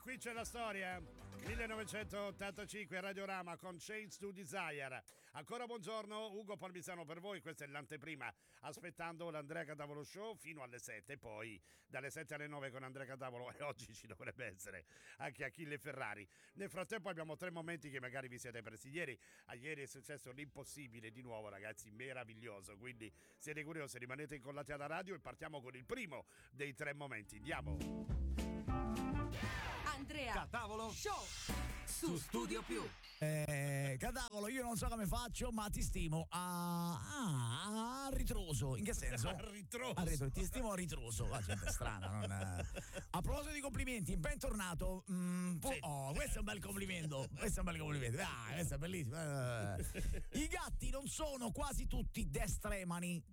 qui c'è la storia. 1985 Radiorama con Chains to Desire. Ancora buongiorno, Ugo Palmisano per voi, questa è l'anteprima, aspettando l'Andrea Catavolo Show fino alle 7, poi dalle 7 alle 9 con Andrea Catavolo, e oggi ci dovrebbe essere anche Achille Ferrari. Nel frattempo abbiamo 3 momenti che magari vi siete persi ieri. A ieri è successo l'impossibile di nuovo, ragazzi, meraviglioso, quindi siete curiosi, rimanete incollati alla radio e partiamo con il primo dei 3 momenti. Andiamo. Andrea Catavolo Show su Studio Più. Catavolo, io non so come faccio, ma ti stimo a ritroso. In che senso? A ritroso. Ti stimo a ritroso. La gente è strana. A proposito di complimenti, bentornato. Sì. Oh, questo è un bel complimento. Questo è questo è bellissimo. I gatti non sono quasi tutti destrimani.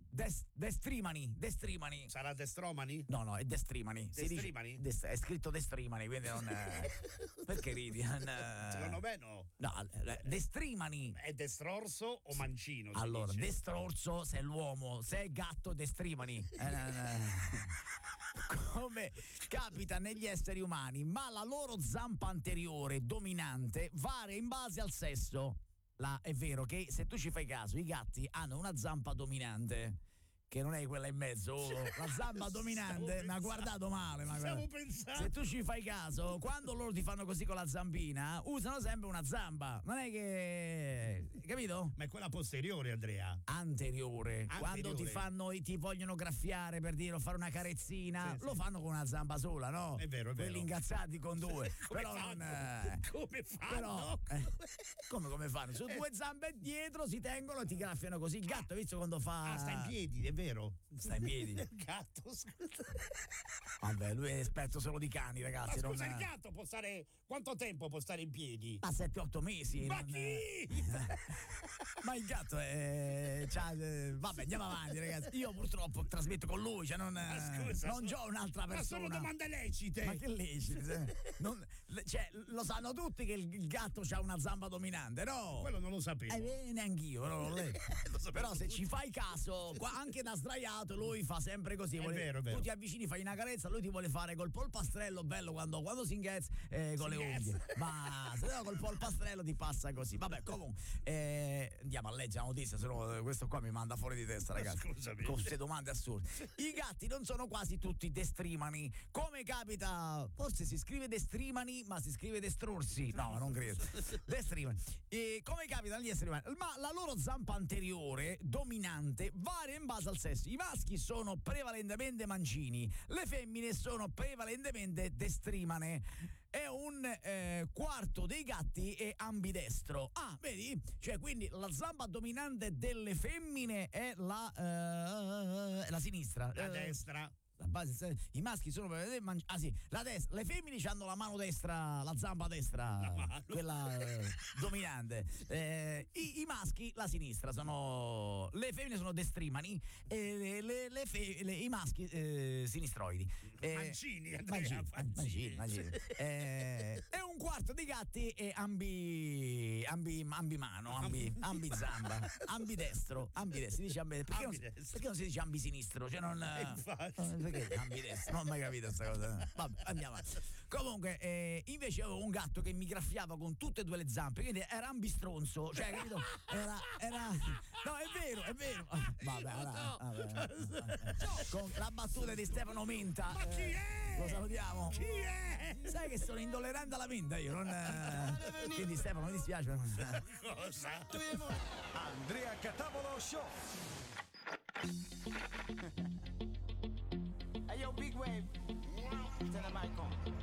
Sarà destromani? No, è destrimani. Destrimani? È scritto destrimani, quindi non perché ridi? Secondo me no. No, destrimani. È destrorso o mancino? Allora, dice? destrorso se è l'uomo, se è gatto destrimani. Come capita negli esseri umani, ma la loro zampa anteriore dominante varia in base al sesso. È vero che se tu ci fai caso, i gatti hanno una zampa dominante che non è quella in mezzo, la zampa dominante, mi ha guardato male. Stavo pensando. Se tu ci fai caso, quando loro ti fanno così con la zampina, usano sempre una zampa, non è che, capito? Ma è quella posteriore, Andrea. Anteriore. Quando ti vogliono graffiare per dire o fare una carezzina, sì, lo fanno con una zampa sola, no? È vero. Quelli incazzati con 2. Però come fanno? Come fanno? Su 2 zampe dietro si tengono e ti graffiano così. Il gatto, visto quando fa. Sta in piedi, è vero. Sta in piedi. Il gatto, scusa. Vabbè, lui è esperto solo di cani, ragazzi. Ma scusa, il gatto può stare. Quanto tempo può stare in piedi? A 7-8 mesi. Ma chi? Ma il gatto è. Vabbè, andiamo avanti, ragazzi. Io purtroppo trasmetto con lui, cioè non c'ho un'altra persona. Ma sono domande lecite. Ma che lecite? Lo sanno tutti che il gatto ha una zampa dominante, no? Quello non lo sapevo. Neanch'io, però se ci fai caso, anche da sdraiato lui fa sempre così. È vero. Tu ti avvicini, fai una carezza, lui ti vuole fare col polpastrello bello quando si inghezza con le unghie. Ma se no col polpastrello ti passa così. Vabbè, comunque andiamo a leggere la notizia, se no questo qua mi manda fuori di testa, ragazzi. Scusami. Con queste domande assurde. I gatti non sono quasi tutti destrimani. Come capita, forse si scrive destrimani, ma si scrive destrorsi. No, non credo. Destrimani. Come capita agli esseri umani? Ma la loro zampa anteriore dominante varia in base al sesso. I maschi sono prevalentemente mancini, le femmine sono prevalentemente destrimane. E un quarto dei gatti è ambidestro. Ah, vedi? Cioè, quindi la zampa dominante delle femmine è la sinistra. La destra. La base, i maschi sono la destra, le femmine hanno la mano destra, la zampa destra, quella dominante. I maschi la sinistra, le femmine sono destrimani e i maschi sinistroidi. Mancini, Andrea. Mancini. E un quarto dei gatti è ambimano, ambizamba, ambidestro. Si dice perché non si dice ambisinistro? Cioè non. Perché ambidestro? Non ho mai capito questa cosa. Vabbè, andiamo avanti. Comunque, invece avevo un gatto che mi graffiava con tutte e 2 le zampe, quindi era ambistronzo, cioè, capito? Era. No, è vero. Vabbè. Con la battuta di Stefano Menta. Ma chi è? Lo salutiamo. Chi è? Sai che sono intollerante alla menta io, quindi Stefano mi dispiace. Cosa? Andrea Catavolo Show. Hey yo, big wave. Tell them I come.